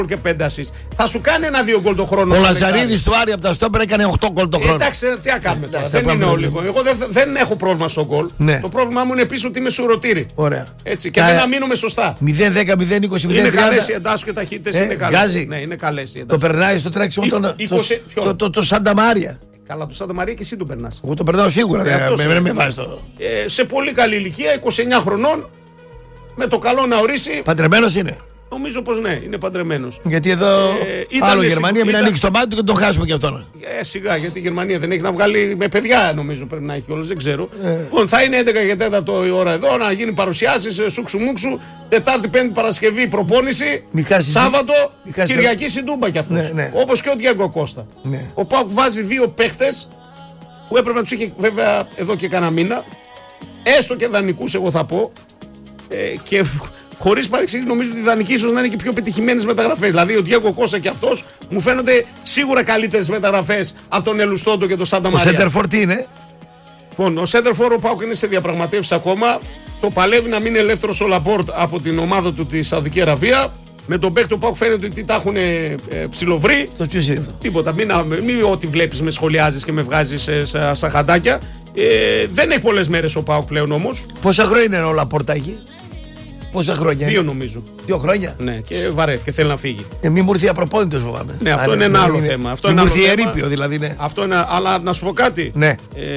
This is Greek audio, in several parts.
και 5 assist. Θα σου κάνει 1-2 γκολ το χρόνο. Ο Λαζαρίδης του Άρη από τα στόπερ έκανε 8 γκολ το χρόνο. Εντάξει, τι να κάνουμε τώρα. Δεν είναι όλοι. Εγώ δεν έχω πρόβλημα στο γκολ. Ναι. Το πρόβλημά μου είναι επίσης ότι είμαι σουρωτήρι. Ωραία. Έτσι, και δεν να μείνουμε σωστά. 0-10, 0-20, 0-30. Είναι καλές οι εντάσεις και ταχύτητες. Είναι καλές. Ναι, είναι καλές οι εντάσεις. Το περνάει στο τρέξιμο το Σάντα Μάρια. Καλά, το Σάντα Μαρία και εσύ τον περνάς. Εγώ το περνάω σίγουρα. Δεν με βάζει το. Σε πολύ καλή ηλικία, 29 χρονών, με το καλό να ορίσει. Παντρεμένος είναι. Νομίζω πως ναι, είναι παντρεμένος. Γιατί εδώ άλλο Γερμανία, μην ανοίξει το μάτι του και τον χάσουμε κι αυτόν. Σιγά, γιατί η Γερμανία δεν έχει να βγάλει με παιδιά, νομίζω πρέπει να έχει όλος, δεν ξέρω. Θα είναι 11 και 4 η ώρα εδώ, να γίνει παρουσιάσεις, σούξου μουξου. Τετάρτη, Πέμπτη, Παρασκευή προπόνηση. Σάββατο, Κυριακή στην Τούμπα κι αυτός. Όπως και ο Διέγκο Κώστα. Ο ΠΑΟΚ βάζει 2 παίχτες που έπρεπε να τους είχε βέβαια εδώ και κανένα μήνα. Έστω και δανεικούς, εγώ θα πω. Και χωρίς παρεξήγηση, νομίζω ότι οι δανεικοί ίσως να είναι και πιο πετυχημένες μεταγραφές. Δηλαδή, ο Διέγκο Κώστα και αυτός μου φαίνονται σίγουρα καλύτερες μεταγραφές από τον Ελουστόντο και τον Σάντα Μαρία. Ο Σέντερφορ τι είναι? Λοιπόν, ο Σέντερφορ ο ΠΑΟΚ είναι σε διαπραγματεύσεις ακόμα. Το παλεύει να μείνει ελεύθερος ο Λαπόρτ από την ομάδα του τη Σαουδική Αραβία. Με τον παίκτη του ΠΑΟΚ φαίνεται ότι τα έχουν ψιλοβρει. Το ποιος είναι αυτό? Τίποτα. Μην ό,τι βλέπεις με σχολιάζεις και με βγάζεις στα χαντάκια. Δεν έχει πολλές μέρες ο ΠΑΟΚ πλέον όμως. Πόσα χρόνια είναι ο Λαπορτάκη? Πόσα χρόνια? 2 νομίζω. 2 χρόνια. Ναι, και βαρέθηκε, θέλει να φύγει. Μην μου έρθει απροπόνητος, φοβάμαι. Ναι, αυτό είναι ένα άλλο θέμα. Μην μου έρθει ερείπιο δηλαδή. Ναι. Αυτό είναι, αλλά να σου πω κάτι. Ναι.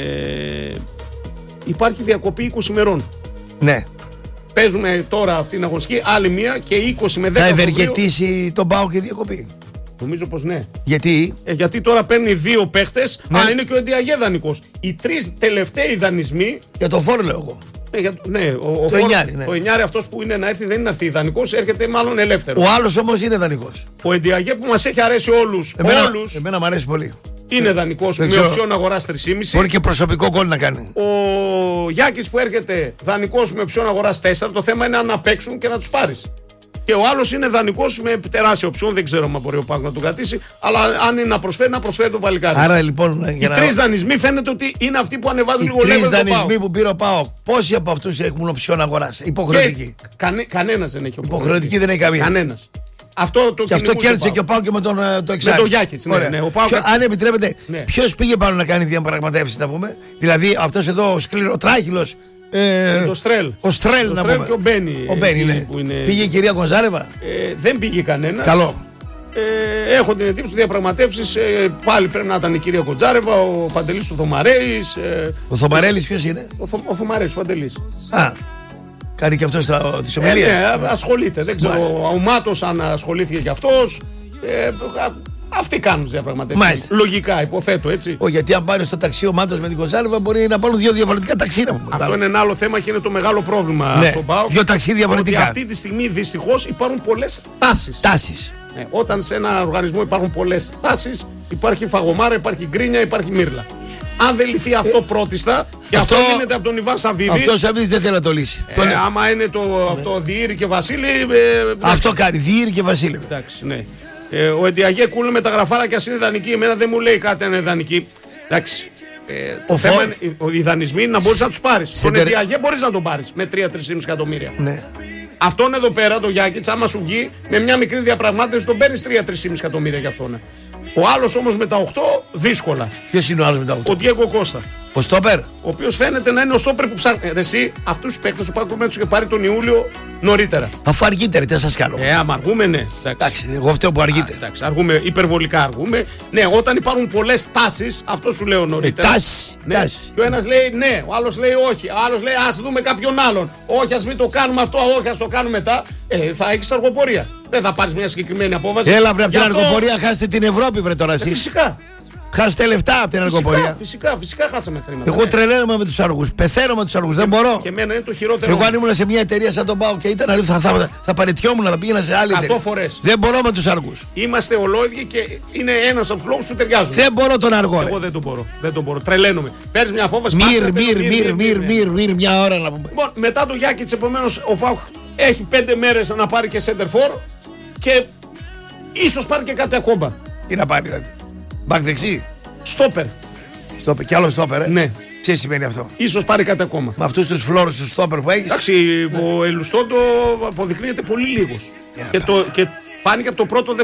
Υπάρχει διακοπή 20 ημερών. Ναι. Παίζουμε τώρα αυτήν την αγωνιστική, άλλη μία και 20 με 10. Θα ευεργετήσει τον ΠΑΟΚ και διακοπή? Νομίζω πως ναι. Γιατί? Γιατί τώρα παίρνει 2 παίχτες. Ναι. Είναι και ο Εντιαγέ δανεικός. Οι 3 τελευταίοι δανεισμοί. Για το φόρο λέω εγώ. Ναι, ο Ενιάρη αυτός που είναι να έρθει δεν είναι να έρθει ιδανικός, έρχεται μάλλον ελεύθερος. Ο άλλος όμως είναι δανεικός. Ο Εντιαγέ που μας έχει αρέσει όλους. Εμένα μου αρέσει πολύ. Είναι δανεικός με οψιόν αγοράς 3,5. Μπορεί και προσωπικό γκολ να κάνει. Ο Γιάκης που έρχεται δανεικός με οψιόν αγοράς 4. Το θέμα είναι να παίξουν και να τους πάρεις. Και ο άλλος είναι δανεικός με τεράστια οψιόν. Δεν ξέρω αν μπορεί ο ΠΑΟΚ να τον κρατήσει. Αλλά αν είναι να προσφέρει τον παλικάρι. Άρα λοιπόν. Οι 3 δανεισμοί φαίνεται ότι είναι αυτοί που ανεβάζουν λίγο level. Οι 3 δανεισμοί που πήρε ο ΠΑΟΚ, πόσοι από αυτούς έχουν οψιόν αγοράς? Υποχρεωτική. Κανένας δεν έχει υποχρεωτική. Δεν έχει καμία. Κανένας. Αυτό το και αυτό κέρδισε και ο ΠΑΟΚ και με τον Εξάρι. Με τον Γιάκητς, ναι. Αν επιτρέπετε, ποιος πήγε πάνω να κάνει διαπραγματεύσεις, να πούμε? Δηλαδή αυτός εδώ ο σκληροτράχυλος. Το Στρέλ. Ο Στρέλ να πούμε. Και ο Μπένι. Ναι. Πήγε η κυρία Γκονζάρεβα. Δεν πήγε κανένας. Καλό. Έχω την εντύπωση διαπραγματεύσεις. Πάλι πρέπει να ήταν η κυρία Γκοντζάρεβα, ο Παντελής του Θωμαρέης. Ο Θωμαρέλης ποιος είναι? Ο Θωμαρέης, ο Παντελής. Κάνει και αυτός τις ομιλίες. Ναι, ασχολείται. Δεν ξέρω ο Μάτος αν ασχολήθηκε κι αυτός. Αυτοί κάνουν τις διαπραγματεύσεις. Λογικά, υποθέτω έτσι. Γιατί αν πάνε στο ταξί ο Μάτος με την Γκοντζάρεβα μπορεί να πάρουν 2 διαφορετικά ταξί. Αυτό είναι ένα άλλο θέμα και είναι το μεγάλο πρόβλημα στον ΠΑΟΚ. 2 ταξί διαφορετικά. Ότι αυτή τη στιγμή δυστυχώς υπάρχουν πολλές τάσεις. Όταν σε ένα οργανισμό υπάρχουν πολλές τάσεις, υπάρχει φαγωμάρα, υπάρχει γκρίνια, υπάρχει μύρλα. Αν δεν λυθεί αυτό πρώτιστα, και αυτό λύνεται από τον Ιβάν Σαββίδη. Αυτό ο Σαββίδης δεν θέλει να το λύσει. Άμα είναι αυτό Διήρη και Βασίλη. Αυτό κάνει, Διήρη και Βασίλη. Εντάξει, ναι. Ο Εντιαγέ κούλε με τα γραφάρα και ας είναι ιδανική. Εμένα δεν μου λέει κάτι αν είναι ιδανική. Εντάξει. Το θέμα είναι οι δανεισμοί να μπορείς να τους πάρεις. Τον Εντιαγέ μπορείς να τον πάρεις με 3-3,5 εκατομμύρια. Ναι. Αυτόν εδώ πέρα, το Γιάκητς, άμα σου βγει με μια μικρή διαπραγμάτευση, τον παίρνεις 3-3,5 εκατομμύρια για αυτόν. Ο άλλος όμως με τα 8 δύσκολα. Ποιος είναι ο άλλος με τα 8? Ο Διέγκο Κώστα. Ο στόπερ. Ο οποίος φαίνεται να είναι ο στόπερ που ψάχνει. Εσύ, αυτούς τους παίκτες ο ΠΑΟΚ τους είχε πάρει τον Ιούλιο νωρίτερα. Αφού αργύτερα, τι θα σας κάνω? Άμα αργούμε, ναι. Εντάξει, εγώ φταίω που αργείτε. Εντάξει, αργούμε, υπερβολικά αργούμε. Ναι, όταν υπάρχουν πολλές τάσεις, αυτό σου λέω νωρίτερα. Τάσεις. Και ο ένας λέει ναι, ο άλλος λέει όχι. Ο άλλος λέει ας δούμε κάποιον άλλον. Όχι, ας μην το κάνουμε αυτό, όχι, ας το κάνουμε μετά. Θα έχεις αργοπορία. Δεν θα πάρεις μια συγκεκριμένη απόφαση. Έλα, βρε, από την αργοπορία χάσετε την Ευρώπη, βρε τώρα εσείς. Φυσικά. Χάσετε λεφτά από την αργοπορία. Φυσικά χάσαμε χρήματα. Εγώ τρελαίνομαι με τους αργούς. Πεθαίνω με τους αργούς. Δεν μπορώ. Και εμένα είναι το χειρότερο. Εγώ αν ήμουν σε μια εταιρεία σαν τον ΠΑΟΚ και ήταν αργούς, θα παραιτιόμουν, θα πήγαινα σε άλλη εταιρεία. 100 φορές. Δεν μπορώ με τους αργούς. Είμαστε ολόιδιοι και είναι ένας από τους λόγους που ταιριάζουν. Δεν μπορώ τον αργό. Εγώ δεν τον μπορώ. Δεν τον μπορώ. Τρελαίνομαι. Παίρνεις μια απόφαση. Μυρ, μια ώρα να πούμε. Λοιπόν, μετά το Γιάκητς, επομένως ο ΠΑΟΚ έχει 5 μέρες να πάρει και center for και ίσως πάρει και κάτι ακόμα. Τι να πάρει δηλαδή? Μπακ δεξί. Στόπερ. Κι άλλο στόπερ, Ναι. Τι σημαίνει αυτό? Ίσως πάρει κάτι ακόμα. Με αυτούς τους φλόρους του στόπερ που έχεις. Εντάξει, ο Ελουστόντο αποδεικνύεται πολύ λίγος. Και Φάνηκε από το πρώτο